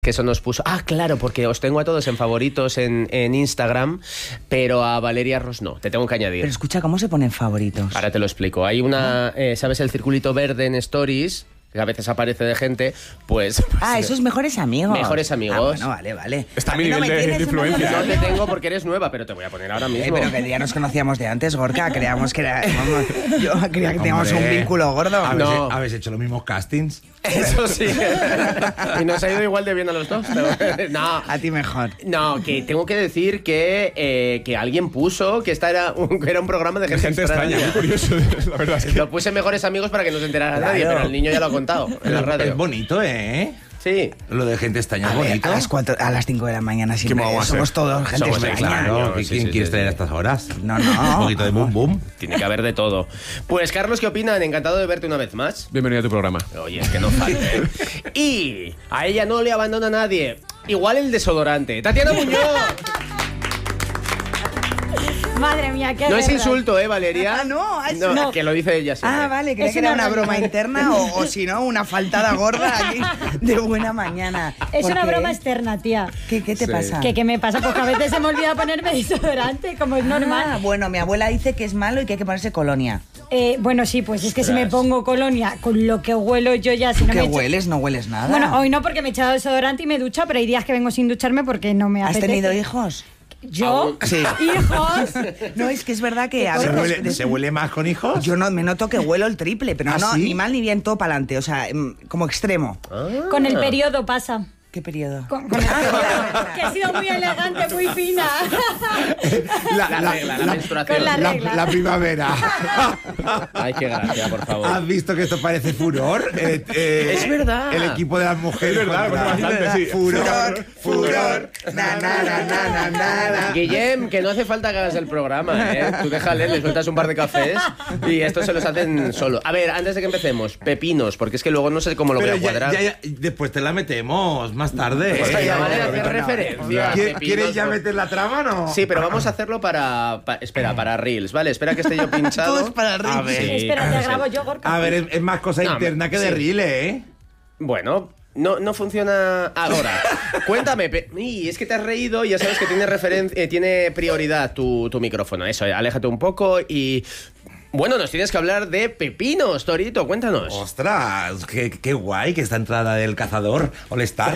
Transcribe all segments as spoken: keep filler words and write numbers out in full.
Que eso nos puso... Ah, claro, porque os tengo a todos en favoritos en, en Instagram, pero a Valeria Ross no, te tengo que añadir. Pero escucha, ¿cómo se ponen favoritos? Ahora te lo explico. Hay una... Eh, ¿Sabes el circulito verde en Stories? Que a veces aparece de gente, pues... pues ah, esos mejores amigos. Mejores amigos. Ah, bueno, vale, vale. Está a mi no nivel de, de influencia. No te tengo porque eres nueva, pero te voy a poner ahora mismo. Eh, pero que ya nos conocíamos de antes, Gorka. Creíamos que era... Vamos, yo creía que teníamos un vínculo gordo. ¿Habéis, No. ¿Habéis hecho los mismos castings? Eso sí. Y nos ha ido igual de bien a los dos. Pero... No. A ti mejor. No, que tengo que decir que, eh, que alguien puso que esta era un, que era un programa de gente, Gente extraña, muy curioso. La verdad es que... Lo puse mejores amigos para que no se enterara Claro. nadie, pero el niño ya lo ha contado en la radio. Es bonito, ¿eh? Sí. Lo de gente extraña es A, ver, bonito. a las cuatro, a las cinco de la mañana ¿Qué siempre vamos a somos hacer? todos gente Somos extraña. extraños. Claro, Sí, ¿quién sí, quieres sí, traer sí. a estas horas? No, no. Un poquito de boom boom. Tiene que haber de todo. Pues, Carlos, ¿qué opinan? Encantado de verte una vez más. Bienvenido a tu programa. Oye, es que no falte. ¿eh? Y a ella no le abandona nadie. Igual el desodorante. ¡Tatiana Muñoz! Madre mía, qué No es guerra. insulto, ¿eh, Valeria? Ah, no, ah, no, no. que lo dice ella siempre. Ah, vale, creía Es que era una una broma realidad. interna o, o si no, una faltada gorda aquí de buena mañana. Es ¿Por una qué? broma externa, tía. ¿Qué, qué te Sí. pasa? ¿Qué, ¿Qué me pasa? Porque a veces se me olvida ponerme desodorante, como es Ah, normal. bueno, mi abuela dice que es malo y que hay que ponerse colonia. Eh, bueno, sí, pues es que si me pongo colonia con lo que huelo yo ya, si no ¿Qué me echo- hueles? No hueles nada. Bueno, hoy no porque me he echado desodorante y me ducha, pero hay días que vengo sin ducharme porque no me ¿Has apetece. tenido hijos? ¿Yo? Sí. ¿Hijos? No, es que es verdad que a ¿Se veces- huele, de- ¿Se huele más con hijos? yo no me noto que huelo el triple, pero ¿Ah, no, sí? ni mal ni bien, todo para adelante, o sea, em, como extremo. Con el periodo pasa. ¿Qué periodo? Con, con el periodo. Que he sido muy elegante, muy fina. La, La la- regla, la la- menstruación. Con la la- regla. la primavera. Ay, qué gracia, por favor. ¿Has visto que esto parece furor? Eh, eh, Es verdad. El equipo de las mujeres. Es verdad, contra- pues bastante, sí. Furor, furor. Na, na, na, na, na, na, na. Guillem, que no hace falta que hagas el programa, ¿eh? Tú déjale, le sueltas un par de cafés y estos se los hacen solo. A ver, antes de que empecemos, pepinos, porque es que luego no sé cómo lo Pero voy a ya, cuadrar. ya, ya, después te la metemos más tarde. Pues ¿eh? ya vale No, hacer no. referencia. ¿Qui- Pepinos, ¿Quieres ya por- meter la trama o no? Sí, pero vamos a hacerlo para, pa- espera, para Reels, ¿vale? Espera que esté yo pinchado. Todo es para Reels. A ver. Sí. Espera, te grabo yo, Gorka. A ver, es, es más cosa No, interna que de sí. rile, ¿eh? Bueno, no, no funciona ahora. Cuéntame, pe- y es que te has reído y ya sabes que tiene referen- eh, tiene prioridad tu, tu micrófono. Eso, eh, aléjate un poco y... Bueno, nos tienes que hablar de pepinos, Torito, cuéntanos. Ostras, qué, qué guay que esta entrada del cazador, All Star.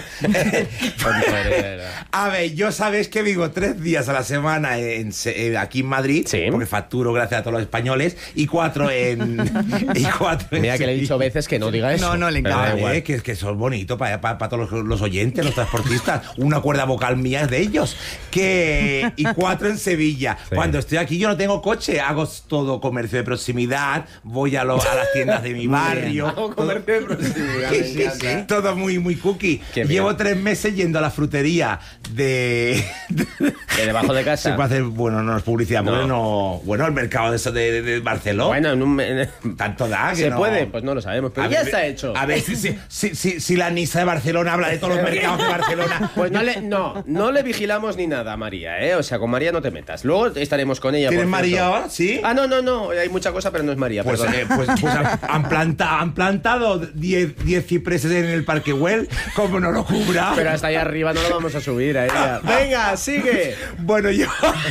A ver, yo sabes que vivo tres días a la semana en, se- eh, aquí en Madrid, Sí. porque facturo gracias a todos los españoles, y cuatro en... y cuatro en Mira que le he dicho Sevilla. veces que no diga eso. No, no, le Pero encanta. da Vale, igual. que, que eso es bonito para, para, para todos los, los oyentes, los transportistas. Una cuerda vocal mía es de ellos. Que, y cuatro en Sevilla. Sí. Cuando estoy aquí yo no tengo coche, hago todo comercio de proximidad, voy a, lo- a las tiendas de mi barrio. Hago comercio de proximidad, Sí, me sí, encanta. sí. Todo muy, muy cookie. Qué bien. Llevo tres meses yendo a la frutería de... De debajo de casa. Se puede hacer, bueno, no es publicidad, No. porque no... Bueno, el mercado de, eso de, de Barcelona. Bueno, en un... en- Tanto da que ¿Se no- puede? Pues no lo sabemos, pero A ya ver, está hecho. A ver si, si, si, si, si la Nisa de Barcelona habla de todos los mercados de Barcelona. Pues no le, no, no le vigilamos ni nada a María, ¿eh? O sea, con María no te metas. Luego estaremos con ella. ¿Tienes por María cierto. ahora? ¿Sí? Ah, no, no, no. Hay mucha cosa, pero no es María. Pues, perdón. eh, pues, pues han, han planta- han plantado diez cipreses en el Parque Güell, como no lo cubra. Pero hasta ahí arriba no lo vamos a subir a ella. Venga, sigue. Bueno, yo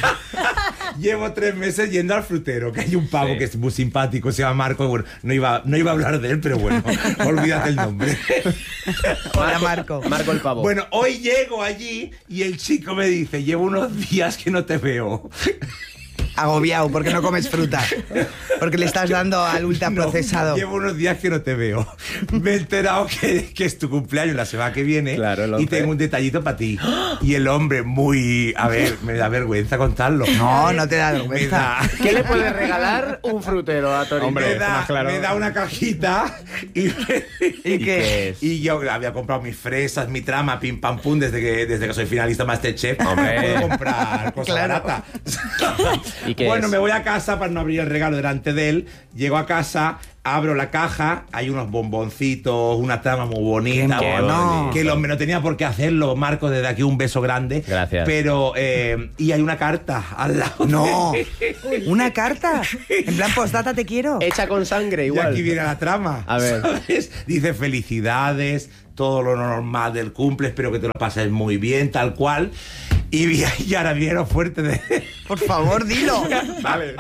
llevo tres meses yendo al frutero, que hay un pavo Sí. que es muy simpático, se llama Marco. Bueno, no iba, no iba a hablar de él, pero bueno, olvídate el nombre. Hola, Marco. Marco el pavo. Bueno, hoy llego allí y el chico me dice, llevo unos días que no te veo. Agobiado porque no comes fruta. Porque le estás dando al ultraprocesado. No, llevo unos días que no te veo. Me he enterado que, que es tu cumpleaños la semana que viene. Claro, el y once. tengo un detallito para ti. Y el hombre muy... A ver, me da vergüenza contarlo. No, no te da Me vergüenza. da... ¿Qué le puede regalar un frutero a Torito? Hombre, me, da, más claro. me da una cajita y, ¿Y qué es? y yo había comprado mis fresas, mi trama, pim pam pum, desde que, desde que soy finalista Masterchef. Hombre. Puedo comprar cosas Claro. baratas. ¿Y qué Bueno, es? me voy a casa para no abrir el regalo delante de él. Llego a casa, abro la caja, hay unos bomboncitos, una trama muy bonita. Qué bueno, bonito. que lo, no tenía por qué hacerlo, Marco, desde aquí un beso grande. Gracias. Pero, eh, y hay una carta al lado. No. ¿Una carta? En plan, postdata, te quiero. Hecha con sangre, Y igual. aquí viene la trama. A ver. ¿sabes? Dice felicidades, todo lo normal del cumple, espero que te lo pases muy bien, tal cual. Y, y ahora viene lo fuerte de... Por favor, dilo. Vale.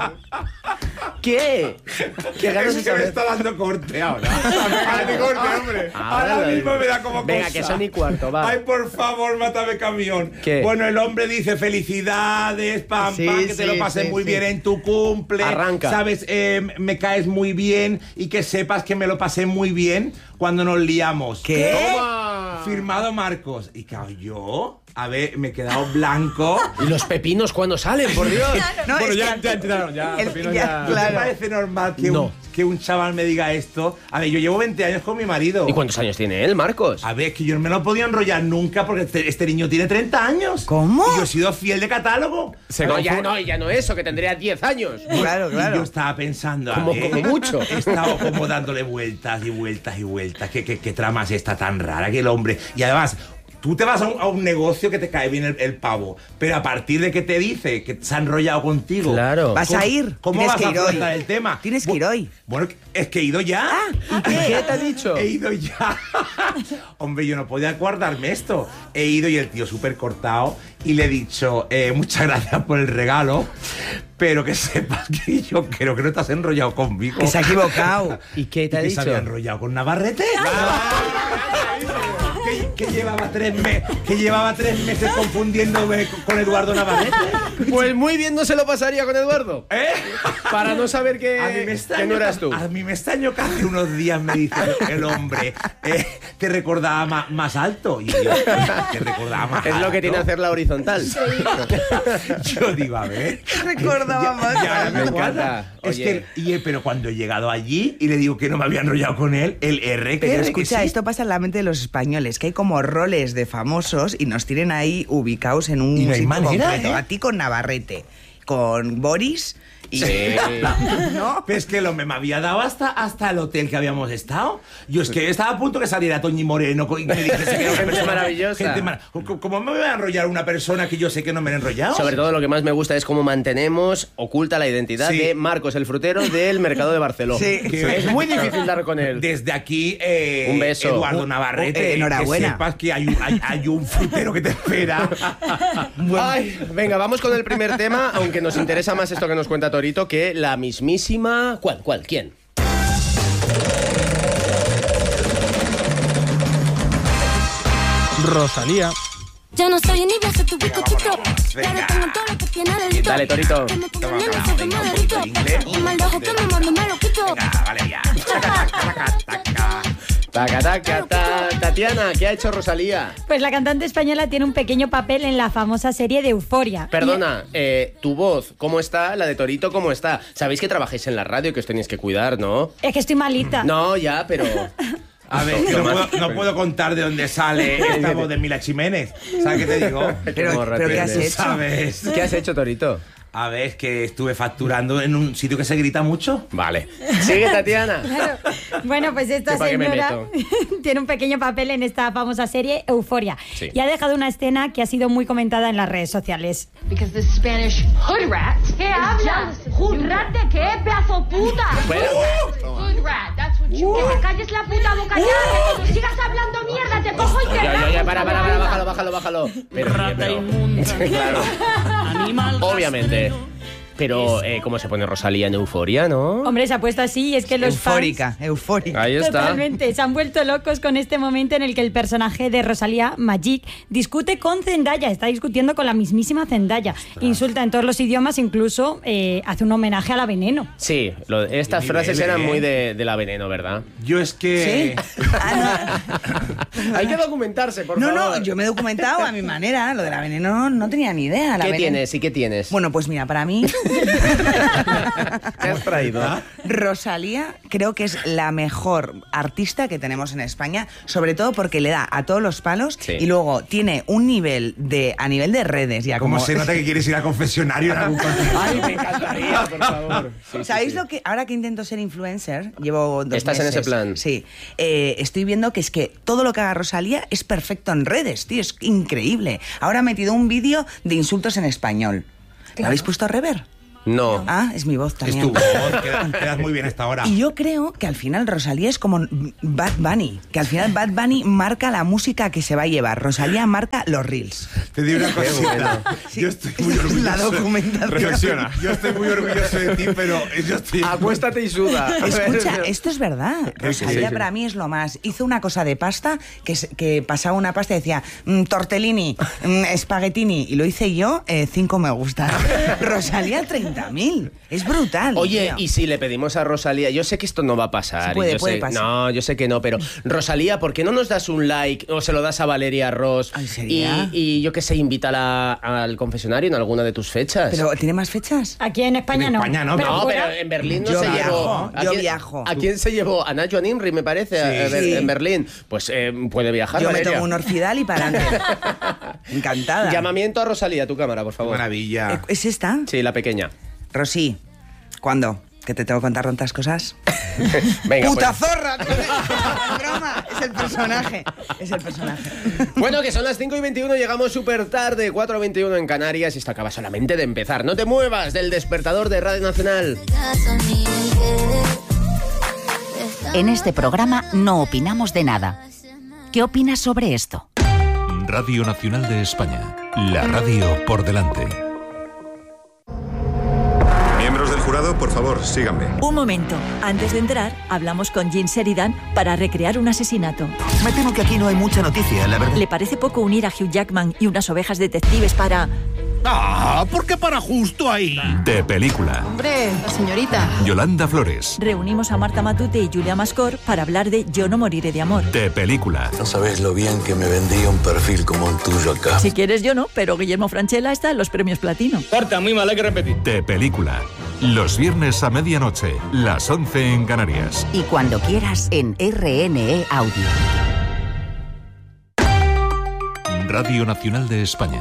¿Qué? ¿Qué ganas de Es que me saber? está dando corte ahora. Dame corte, hombre. Ahora Ahora lo mismo digo. me da como Venga, cosa. que son y cuarto, va. Ay, por favor, mátame camión. ¿Qué? Bueno, el hombre dice felicidades, pam, Sí, pam, que te sí, lo pases sí, muy sí. bien en tu cumple. Arranca. Sabes, eh, me caes muy bien y que sepas que me lo pasé muy bien cuando nos liamos. ¿Qué? ¡Toma! Firmado Marcos. Y claro, yo, a ver, me he quedado blanco. ¿Y los pepinos cuándo salen, por Dios? No, Bueno, es ya, que- ya entraron, ya. el- al final ya, ya- ¿No te claro. parece normal que, No. un, que un chaval me diga esto? A ver, yo llevo veinte años con mi marido. ¿Y cuántos años tiene él, Marcos? A ver, es que yo no me lo podía enrollar nunca porque este, este niño tiene treinta años. ¿Cómo? Y yo he sido fiel de catálogo. Se No, confu- ya no, ya no eso, que tendría diez años. Claro, Y yo claro. estaba pensando, a Como- ver, como mucho. He estado como dándole vueltas y vueltas y vueltas. ¿Qué, qué, qué trama es esta tan rara que el hombre? Y además, tú te vas a un, a un negocio que te cae bien el, el pavo, pero a partir de que te dice que se ha enrollado contigo. Claro. ¿Vas ¿cómo- a ir? ¿Cómo Tienes vas que a ir hoy. afrontar el tema? Tienes que ir Bu- hoy. Bueno, es que he ido ya. ¿Y qué te ha dicho? He ido ya. Hombre, yo no podía guardarme esto. He ido y el tío súper cortado y le he dicho, eh, muchas gracias por el regalo, pero que sepas que yo creo que no te has enrollado conmigo. Que se ha equivocado. ¿Y qué te ha que dicho? se había enrollado con Navarrete. que, que llevaba tres meses, que llevaba tres meses confundiéndome con- con Eduardo Navarrete. Pues muy bien no se lo pasaría con Eduardo. ¿Eh? Para no saber que, A mí me que extraño, no eras tú. A mí me extraño que hace unos días me dice el hombre eh, que recordaba ma- más alto. Y yo, que recordaba más Es alto. lo que tiene hacer la horizontal. Yo digo, a ver. Recordaba más Y ahora me Me encanta. encanta. Es Oye. que, y, pero cuando he llegado allí y le digo que no me había enrollado con él, el R que Pero que escucha, sí. esto pasa en la mente de los españoles, que hay como roles de famosos y nos tienen ahí ubicados en un Y no hay sitio manera, concreto. ¿eh? A ti con Navarrete, con Boris y... Sí. ¿No? Pero es que el hombre me había dado hasta, hasta el hotel que habíamos estado. Yo es que estaba a punto que saliera Toñi Moreno y me dijese que era una Gente persona- maravillosa. gente mara- ¿Cómo- ¿Cómo me voy a enrollar una persona que yo sé que no me he enrollado? Sobre todo lo que más me gusta es cómo mantenemos oculta la identidad Sí. de Marcos el frutero del mercado de Barcelona. Sí. Es muy difícil dar con él. Desde aquí, eh, Un beso. Eduardo Un- Navarrete. eh, enhorabuena. Que sepas que hay un, hay, hay un frutero que te espera. Ay, venga, vamos con el primer tema, aunque nos interesa más esto que nos cuenta Torito que la mismísima... ¿Cuál? ¿Cuál? ¿Quién? Rosalía. Yo no soy envidia, soy tu bizcochito. venga. Claro, tengo todo lo que tiene delito. Dale, Torito. Que me ponga Toma, nena, toma, soy venga, como un delito. poquito de inglés. Y mal de ojo que me mando, me lo quito. Venga, vale, ya. Taca, taca, taca. Taca, taca, ta. Tatiana, ¿qué ha hecho Rosalía? Pues la cantante española tiene un pequeño papel en la famosa serie de Euforia. Perdona, eh, tu voz, ¿cómo está? La de Torito, ¿cómo está? Sabéis que trabajáis en la radio y que os tenéis que cuidar, ¿no? Es que estoy malita. No, ya, pero... A ver, que no puedo, no puedo contar de dónde sale esta voz de Mila Jiménez. ¿Sabes qué te digo? Pero, morra pero ¿qué has tienes. hecho? ¿Sabes? ¿Qué has hecho, Torito? A ver, es que estuve facturando en un sitio que se grita mucho. Vale. Sigue, Tatiana. Claro. Bueno, pues esta ¿Que pa' qué me señora meto? tiene un pequeño papel en esta famosa serie Euforia Sí. y ha dejado una escena que ha sido muy comentada en las redes sociales. Because the Spanish hood rat. ¿Qué habla? ¿Hood rat de qué, pedazo puta? Bueno. Hood rat, that's what you Que te calles la puta boca ya, que cuando sigas hablando mierda te cojo y te Ya, ya, rajo, ya, para, para, para, cabrón. bájalo, bájalo, bájalo. Pero, oye, pero- claro. Obviamente. Pero, eh, ¿cómo se pone Rosalía en Euforia, no? Hombre, se ha puesto así y es que los Eufórica, eufórica. Ahí está. Totalmente, se han vuelto locos con este momento en el que el personaje de Rosalía, Magic, discute con Zendaya, está discutiendo con la mismísima Zendaya. Insulta en todos los idiomas, incluso eh, hace un homenaje a la Veneno. Sí, lo- estas Qué frases nivel, eran ¿eh? muy de, de la veneno, ¿verdad? Yo es que... ¿Sí? Ah, Hay que documentarse, por no, no, favor. no, yo me he documentado a mi manera. Lo de la veneno no, no tenía ni idea. La ¿Qué veneno- tienes y qué tienes? Bueno, pues mira, para mí, ¿Qué has traído? Rosalía creo que es la mejor artista que tenemos en España, sobre todo porque le da a todos los palos Sí. y luego tiene un nivel de a nivel de redes ya Como como se nota que quieres ir al confesionario en algún concierto. Ay, me encantaría, por favor. Sí, sí, ¿Sabéis sí. lo que ahora que intento ser influencer, llevo dos ¿Estás en meses, ese plan? Sí, eh, estoy viendo que es que todo lo que haga Rosalía es perfecto en redes, tío, es increíble. Ahora ha metido un vídeo de insultos en español. ¿Lo habéis puesto a rever? No. Ah, es mi voz Es también. tu voz, quedas, quedas muy bien hasta ahora. Y yo creo que al final Rosalía es como Bad Bunny, que al final Bad Bunny marca la música que se va a llevar, Rosalía marca los reels. Te digo una cosita. bueno. Sí, Yo estoy muy esa es orgulloso. la documentación. Reflexiona. Yo estoy muy orgulloso de ti, pero yo estoy... Acuéstate y suda. Escucha, esto es verdad. Rosalía sí, sí. para mí es lo más. Hizo una cosa de pasta que, se- que pasaba una pasta y decía mm, tortellini, mm, espaguetini, y lo hice yo, eh, cinco me gusta. Rosalía treinta mil. Es brutal. Oye, tío. y si le pedimos a Rosalía, yo sé que esto no va a pasar. Sí puede, y yo puede sé- pasar. No, yo sé que no, pero Rosalía, ¿por qué no nos das un like o se lo das a Valeria Ross? Ay, y, ¿sería? y yo qué sé, invítala al confesionario en alguna de tus fechas. Pero ¿tiene más fechas? Aquí en España En no. España no, no, fuera- pero en Berlín no Yo se viajo, llevó. ¿A yo quién- viajo. ¿A quién se llevó? A Nacho Nimri, me parece, a- a Ber- Sí. en Berlín. Pues eh, puede viajar, Yo me Valeria. tomo un orfidal y para adelante. Encantada. Llamamiento a Rosalía, tu cámara, por Qué favor. maravilla. Eh, ¿Es esta? Sí, la pequeña. Rosy, ¿cuándo? ¿Que te tengo que contar tantas cosas? Venga, ¡Puta pues. zorra! Es broma, es el personaje. Es el personaje. Bueno, que son las cinco y veintiuno, llegamos súper tarde, cuatro y veintiuno en Canarias y esto acaba solamente de empezar. No te muevas del despertador de Radio Nacional. En este programa no opinamos de nada. ¿Qué opinas sobre esto? Radio Nacional de España. La radio por delante. Miembros del jurado, por favor, síganme. Un momento. Antes de entrar, hablamos con Jean Sheridan para recrear un asesinato. Me temo que aquí no hay mucha noticia, la verdad. ¿Le parece poco unir a Hugh Jackman y unas ovejas detectives para...? Ah, ¿por qué para justo ahí? De película. Hombre, señorita. Yolanda Flores. Reunimos a Marta Matute y Julia Mascor para hablar de Yo no moriré de amor. De película. No sabes lo bien que me vendría un perfil como el tuyo acá. Si quieres yo no, pero Guillermo Francella está en los premios Platino. Corta, muy mal, hay que repetir. De película. Los viernes a medianoche, las once en Canarias. Y cuando quieras en R N E Audio. Radio Nacional de España.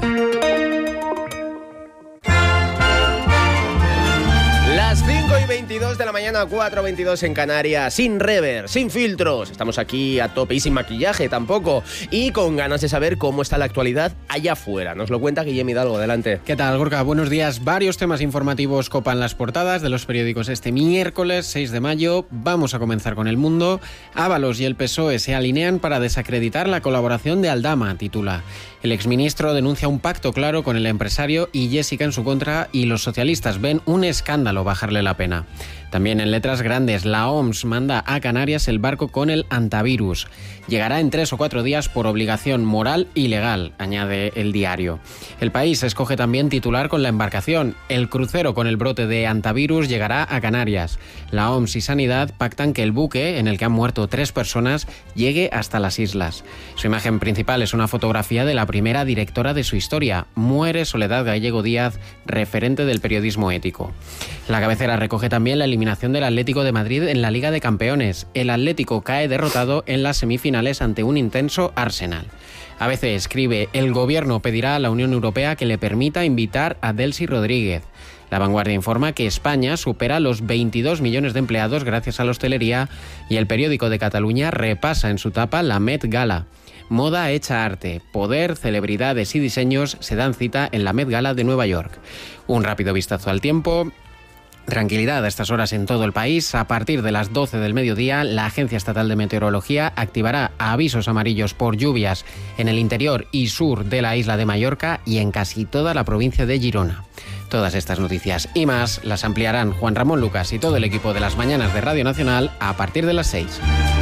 Las cinco y veintidós de la mañana, cuatro y veintidós en Canarias, sin rever, sin filtros. Estamos aquí a tope y sin maquillaje tampoco. Y con ganas de saber cómo está la actualidad allá afuera. Nos lo cuenta Guillermo Hidalgo, adelante. ¿Qué tal, Gorka? Buenos días. Varios temas informativos copan las portadas de los periódicos este miércoles seis de mayo. Vamos a comenzar con El Mundo. Ábalos y el P S O E se alinean para desacreditar la colaboración de Aldama, titula. El exministro denuncia un pacto claro con el empresario y Jessica en su contra, y los socialistas ven un escándalo bajarle la pena. También en letras grandes, la O M S manda a Canarias el barco con el antivirus. Llegará en tres o cuatro días por obligación moral y legal, añade el diario. El País escoge también titular con la embarcación. El crucero con el brote de antivirus llegará a Canarias. La O M S y Sanidad pactan que el buque, en el que han muerto tres personas, llegue hasta las islas. Su imagen principal es una fotografía de la primera directora de su historia. Muere Soledad Gallego Díaz, referente del periodismo ético. La cabecera recoge también la eliminación del Atlético de Madrid en la Liga de Campeones. El Atlético cae derrotado en las semifinales ante un intenso Arsenal. A B C escribe: el gobierno pedirá a la Unión Europea que le permita invitar a Delcy Rodríguez. La Vanguardia informa que España supera los veintidós millones de empleados gracias a la hostelería, y el periódico de Cataluña repasa en su tapa la Met Gala. Moda hecha arte, poder, celebridades y diseños se dan cita en la Met Gala de Nueva York. Un rápido vistazo al tiempo. Tranquilidad a estas horas en todo el país. A partir de las doce del mediodía, la Agencia Estatal de Meteorología activará avisos amarillos por lluvias en el interior y sur de la isla de Mallorca y en casi toda la provincia de Girona. Todas estas noticias y más las ampliarán Juan Ramón Lucas y todo el equipo de las mañanas de Radio Nacional a partir de las seis.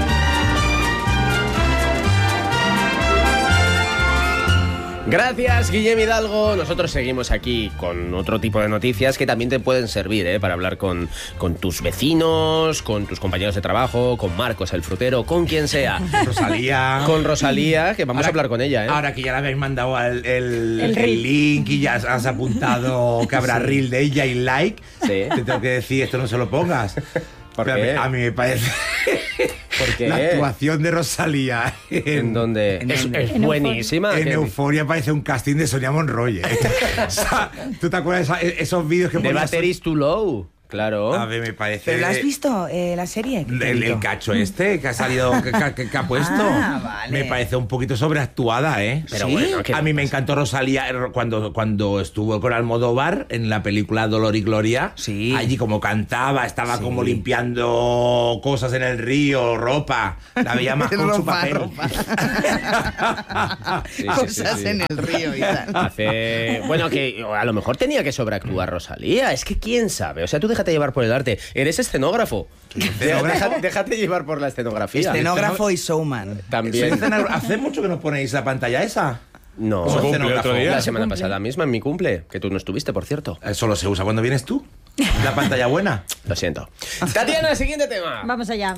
Gracias, Guillermo Hidalgo. Nosotros seguimos aquí con otro tipo de noticias que también te pueden servir ¿eh? para hablar con, con tus vecinos, con tus compañeros de trabajo, con Marcos el frutero, con quien sea. Rosalía. Con Rosalía, que vamos ahora, a hablar con ella. ¿eh? Ahora que ya le habéis mandado el, el, El el link y ya has apuntado que habrá Sí. reel de ella y like, Sí. te tengo que decir, esto no se lo pongas. ¿Por Pero a qué? mí- A mí me parece ¿Por qué? la actuación de Rosalía en, ¿En dónde? ¿En Es, dónde? es En buenísima. en que- Euforia parece un casting de Sonia Monroy. ¿eh? O sea, ¿tú te acuerdas de esa- esos vídeos que De ponía Batteries Too Low. Claro. A ver, me parece... ¿Pero lo has visto, eh, la serie? El, el cacho este que ha salido, que, que, que ha puesto. Ah, vale. Me parece un poquito sobreactuada, ¿eh? Pero ¿Sí? bueno, ¿qué a mí me pasa? encantó Rosalía cuando, cuando estuvo con Almodóvar en la película Dolor y Gloria. Sí. Allí como cantaba, estaba Sí. como limpiando cosas en el río, ropa. La veía más con su Ropa, papel. ropa. Sí, sí, Cosas sí, sí. en el río y tal. Hace... Bueno, que a lo mejor tenía que sobreactuar Rosalía. Es que quién sabe. O sea, tú déjate llevar por el arte. Eres escenógrafo. Déjate, déjate llevar por la escenografía. Escenógrafo y showman. También. ¿Hace mucho que nos ponéis la pantalla esa? No, Como escenógrafo. la semana pasada misma, en mi cumple, que tú no estuviste, por cierto. Eso lo se usa cuando vienes tú. La pantalla buena. Lo siento. Tatiana, siguiente tema. Vamos allá.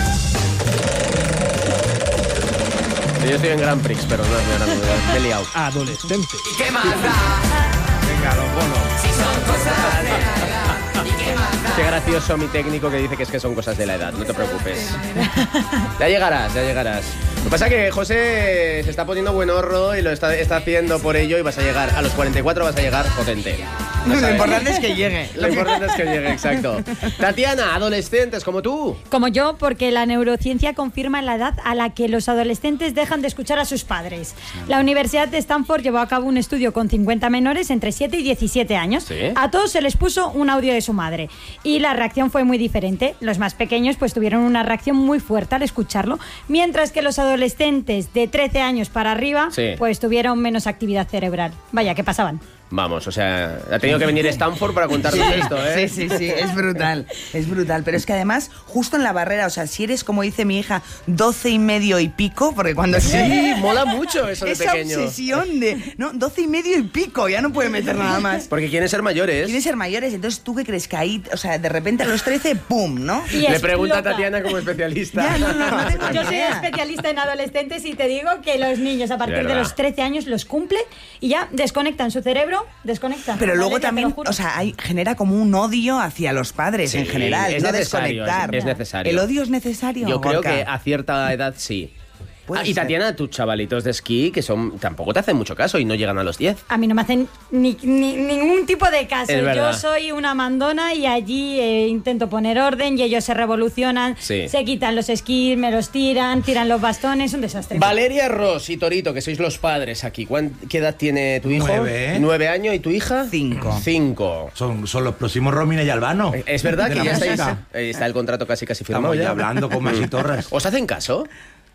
Yo estoy en Grand Prix, pero no es mi gran novedad. Me he liado. Adolescente. ¿Qué más da? Venga, los bonos. Si son cosas de la edad. ¿Y qué más da? Qué gracioso mi técnico que dice que es que son cosas de la edad, no te preocupes. Ya llegarás, ya llegarás. Lo que pasa es que José se está poniendo buen horro y lo está, está haciendo por ello y vas a llegar, a los cuarenta y cuatro vas a llegar potente. Vas a Lo ver. importante es que llegue. Lo importante es que llegue, exacto. Tatiana, adolescentes como tú. Como yo, porque la neurociencia confirma la edad a la que los adolescentes dejan de escuchar a sus padres. La Universidad de Stanford llevó a cabo un estudio con cincuenta menores entre siete y diecisiete años. ¿Sí? A todos se les puso un audio de su madre y la reacción fue muy diferente. Los más pequeños pues tuvieron una reacción muy fuerte al escucharlo, mientras que los adolescentes de trece años para arriba Sí. pues tuvieron menos actividad cerebral. Vaya, ¿qué pasaban? Vamos, o sea, ha tenido que venir Stanford para contarnos esto, ¿eh? Sí, sí, sí, es brutal, es brutal. Pero es que además, justo en la barrera, o sea, si eres, como dice mi hija, doce y medio y pico, porque cuando... Sí, mola mucho eso de Esa pequeño. obsesión de, no, doce y medio y pico, ya no puede meter nada más. Porque quieren ser mayores. Quieren ser mayores, entonces tú qué crees que ahí, o sea, de repente a los trece, ¡pum!, ¿no? Y Le pregunta a explota. Tatiana como especialista. Ya, no, no, no tengo Yo ni soy idea. especialista en adolescentes y te digo que los niños a partir de, verdad. los trece años los cumple y ya desconectan su cerebro, desconectan. Pero luego Valeria, te también, lo juro. o sea, hay, genera como un odio hacia los padres Sí, en general, es no necesario, desconectar. es- es necesario. ¿El odio es necesario? Yo creo Gorka? que a cierta edad sí. Puede Ah, y ser. Tatiana, tus chavalitos de esquí, que son tampoco te hacen mucho caso y no llegan a los diez. A mí no me hacen ni, ni- ningún tipo de caso. Es verdad. Yo soy una mandona y allí eh, intento poner orden y ellos se revolucionan, Sí. se quitan los esquís, me los tiran, tiran los bastones, un desastre. Valeria, Ross y Torito, que sois los padres aquí. ¿Cuán- ¿Qué edad tiene tu hijo? Nueve. ¿Nueve años y tu hija? Cinco. Cinco. Son, son los próximos Romina y Albano. Es verdad De que la ya estáis, música. eh, está el contrato casi casi firmado Estamos ya ya. hablando con Maxi Torres. ¿Os hacen caso?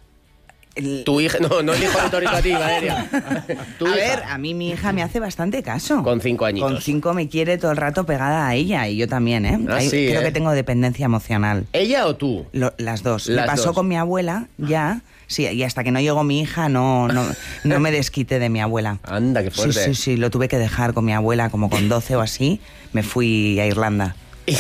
El- Tu hija, no, no el hijo de Torito a ti, Valeria. Tu a hija. ver, a mí mi hija me hace bastante caso. Con cinco añitos. Con cinco me quiere todo el rato pegada a ella y yo también, ¿eh? Ah, Ahí sí, creo ¿eh? que tengo dependencia emocional. ¿Ella o tú? Lo- las dos. Las me pasó dos. con mi abuela, ya. Sí, y hasta que no llegó mi hija no, no, no me desquité de mi abuela. Anda, qué Sí, fuerte. sí, sí, lo tuve que dejar con mi abuela como con doce o así. Me fui a Irlanda.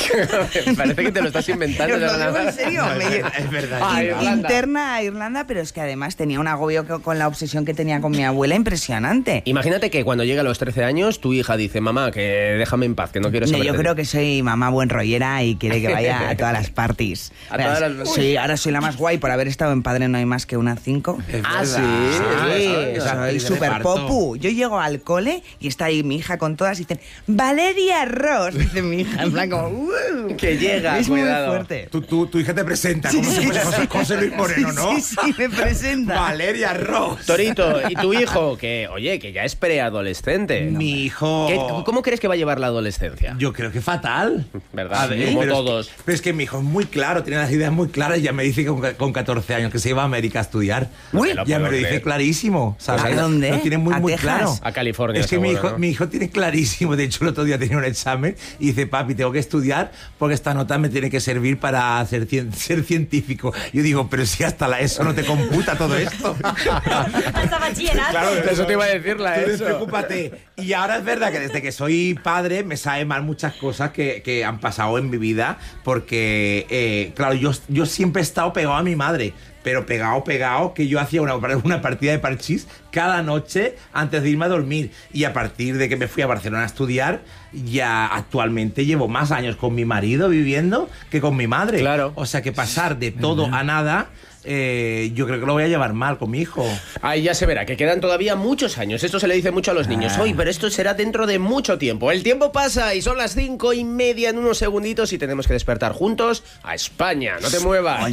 Parece que te lo estás inventando. Os lo de la digo nada. en serio, No, me- es verdad. Ah, in- Irlanda. interna a Irlanda, pero es que además tenía un agobio co- con la obsesión que tenía con mi abuela impresionante. Imagínate que cuando llega a los trece años, tu hija dice, mamá, que déjame en paz, que no quiero No, saber. yo creo que soy mamá buen rollera y quiere que vaya a todas las parties. A Verás, todas las- Sí, ahora soy la más guay por haber estado en Padre No Hay Más que una cinco. Ah, sí. Sí, esa soy actriz de súper reparto. popu. Yo llego al cole y está ahí mi hija con todas y dicen, Valeria Ross, dice mi hija, en plan como, "Uh". Que llega, Es cuidado. muy fuerte. Tu, tu, tu hija te presenta, Sí, como sí, si fuese sí. José, José Luis Moreno, Sí, ¿no? sí, sí, me presenta. Valeria Ross. Torito, ¿y tu hijo? Que, oye, que ya es preadolescente. Mi hijo... ¿Qué- ¿Cómo crees que va a llevar la adolescencia? Yo creo que fatal. ¿Verdad? A ver, Como pero es todos. que- pero es que mi hijo es muy claro, tiene las ideas muy claras y ya me dice que con, con catorce años que se iba a América a estudiar. Uy, lo ya puedo me lo dice creer. clarísimo. ¿sabes? ¿A dónde? Lo tiene muy, ¿A muy Texas? claro. A California, Es que mi seguro, hijo, ¿no? mi hijo tiene clarísimo. De hecho, el otro día tenía un examen y dice, papi, tengo que estudiar porque esta nota me tiene que servir para ser, cien- ser científico. Yo digo, pero si hasta la ESO no te computa todo esto. Hasta bachillerato. Claro, Eso te iba a decir la Tú ESO. despreocúpate. Y ahora es verdad que desde que soy padre me sabe mal muchas cosas que, que han pasado en mi vida porque, eh, claro, yo, yo siempre he estado pegado a mi madre. Pero pegado, pegado, que yo hacía una, una partida de parchís cada noche antes de irme a dormir. Y a partir de que me fui a Barcelona a estudiar, ya actualmente llevo más años con mi marido viviendo que con mi madre. Claro. O sea que pasar de todo a nada, eh, yo creo que lo voy a llevar mal con mi hijo. Ahí ya se verá, que quedan todavía muchos años. Esto se le dice mucho a los niños Ah. hoy, pero esto será dentro de mucho tiempo. El tiempo pasa y son las cinco y media en unos segunditos y tenemos que despertar juntos a España. No te muevas.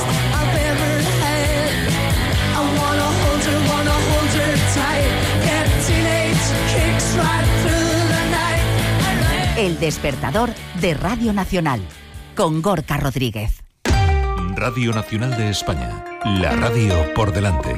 El despertador de Radio Nacional, con Gorka Rodríguez. Radio Nacional de España, la radio por delante.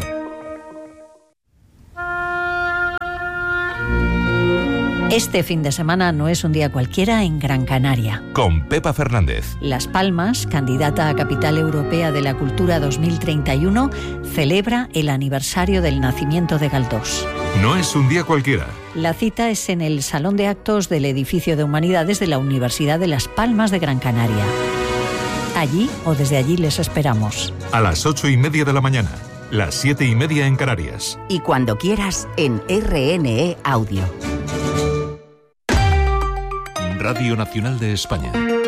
Este fin de semana no es un día cualquiera en Gran Canaria. Con Pepa Fernández. Las Palmas, candidata a Capital Europea de la Cultura dos mil treinta y uno, celebra el aniversario del nacimiento de Galdós. No es un día cualquiera. La cita es en el Salón de Actos del Edificio de Humanidades de la Universidad de Las Palmas de Gran Canaria. Allí o desde allí les esperamos. A las ocho y media de la mañana, las siete y media en Canarias. Y cuando quieras en R N E Audio. Radio Nacional de España.